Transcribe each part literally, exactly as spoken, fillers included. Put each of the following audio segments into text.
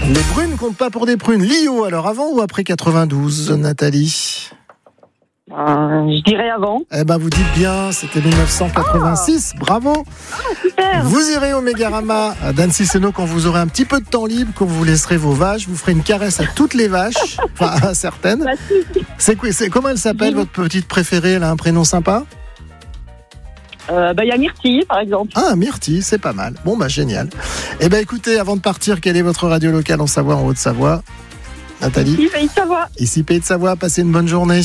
Les brunes comptent pas pour des prunes. Lio, alors avant ou après quatre-vingt-douze, Nathalie? Euh, je dirais avant. Eh ben, vous dites bien, c'était dix-neuf cent quatre-vingt-six. Ah, bravo. Ah, super. Vous irez au Mégarama d'Annecy-Sénaux quand vous aurez un petit peu de temps libre, quand vous laisserez vos vaches. Vous ferez une caresse à toutes les vaches, enfin à certaines. C'est quoi, c'est, comment elle s'appelle, votre petite préférée? Elle a un prénom sympa? Euh, bah, y a Myrtille, par exemple. Ah, Myrtille, c'est pas mal. Bon, bah, génial. Eh ben, écoutez, avant de partir, quelle est votre radio locale en Savoie, en Haute-Savoie? Nathalie? Ici, Pays de Savoie. Ici, Pays de Savoie. Passez une bonne journée.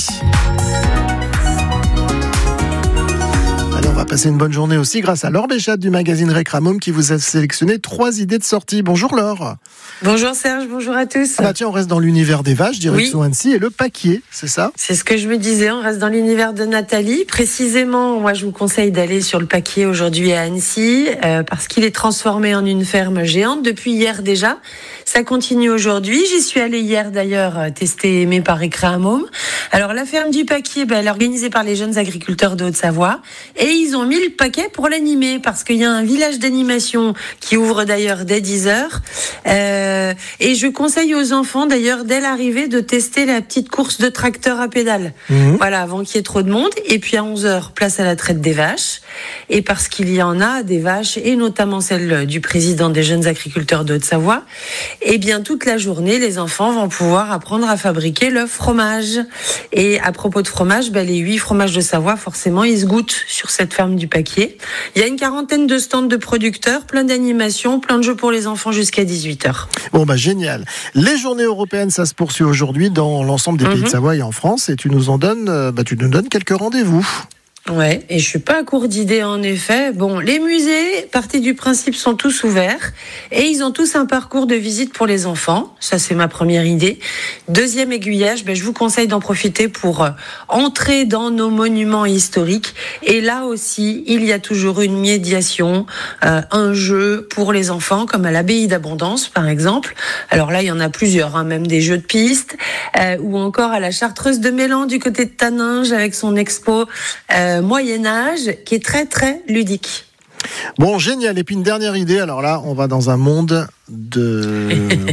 Allez, on va passer une bonne journée aussi grâce à Laure Béchat du magazine Récramum qui vous a sélectionné trois idées de sortie. Bonjour Laure. Bonjour Serge, bonjour à tous. Ah bah tiens, on reste dans l'univers des vaches, direction oui. Annecy et le paquier, c'est ça? C'est ce que je me disais, on reste dans l'univers de Nathalie. Précisément, moi je vous conseille d'aller sur le paquier aujourd'hui à Annecy euh, parce qu'il est transformé en une ferme géante depuis hier déjà. Ça continue aujourd'hui. J'y suis allée hier d'ailleurs tester et aimée par Récramum. Alors la ferme du paquier, bah, elle est organisée par les jeunes agriculteurs de Haute-Savoie et ils ont mis le paquet pour l'animer parce qu'il y a un village d'animation qui ouvre d'ailleurs dès dix heures. Euh, et je conseille aux enfants d'ailleurs dès l'arrivée de tester la petite course de tracteur à pédale. Mmh. Voilà, avant qu'il y ait trop de monde. Et puis à onze heures, place à la traite des vaches. Et parce qu'il y en a des vaches, et notamment celle du président des jeunes agriculteurs de Haute-Savoie, et bien toute la journée, les enfants vont pouvoir apprendre à fabriquer le fromage. Et à propos de fromage, ben, les huit fromages de Savoie, forcément, ils se goûtent sur cette ferme du paquier. Il y a une quarantaine de stands de producteurs, plein d'animations, plein de jeux pour les enfants jusqu'à dix-huit heures. Bon, bah génial. Les journées européennes, ça se poursuit aujourd'hui dans l'ensemble des pays mm-hmm. de Savoie et en France. Et tu nous en donnes, bah, tu nous donnes quelques rendez-vous. Ouais, et je suis pas à court d'idées en effet. Bon, les musées, partie du principe, sont tous ouverts et ils ont tous un parcours de visite pour les enfants. Ça, c'est ma première idée. Deuxième aiguillage, ben, je vous conseille d'en profiter pour euh, entrer dans nos monuments historiques. Et là aussi, il y a toujours une médiation, euh, un jeu pour les enfants, comme à l'abbaye d'Abondance, par exemple. Alors là, il y en a plusieurs, hein, même des jeux de piste, euh, ou encore à la Chartreuse de Mélan du côté de Taninges avec son expo euh, Moyen-Âge, qui est très très ludique. Bon, génial. Et puis une dernière idée, alors là, on va dans un monde de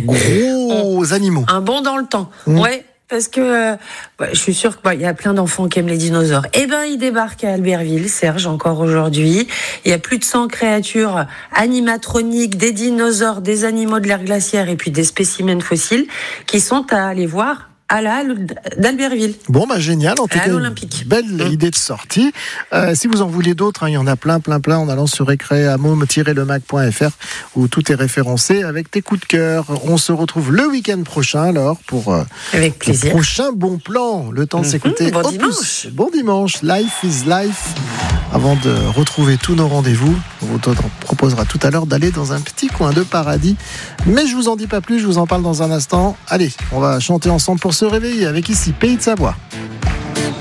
gros on, animaux. Un bond dans le temps, mmh. ouais. Parce que euh, ouais, je suis sûre qu'il bah, y a plein d'enfants qui aiment les dinosaures. Eh ben, ils débarquent à Albertville, Serge, encore aujourd'hui. Il y a plus de cent créatures animatroniques, des dinosaures, des animaux de l'ère glaciaire et puis des spécimens fossiles qui sont à aller voir à la halle d'Albertville. Bon, bah génial, en tout cas, une belle mmh. idée de sortie. Euh, si vous en voulez d'autres, hein, il y en a plein, plein, plein, en allant sur récréamum tiret le mag point f r où tout est référencé avec tes coups de cœur. On se retrouve le week-end prochain, alors, pour euh, avec plaisir. le prochain bon plan. Le temps mmh. de s'écouter. Bon Opus. dimanche. Bon dimanche. Life is life. Avant de retrouver tous nos rendez-vous, on vous proposera tout à l'heure d'aller dans un petit coin de paradis. Mais je vous en dis pas plus, je vous en parle dans un instant. Allez, on va chanter ensemble pour se réveiller avec ici Pays de Savoie.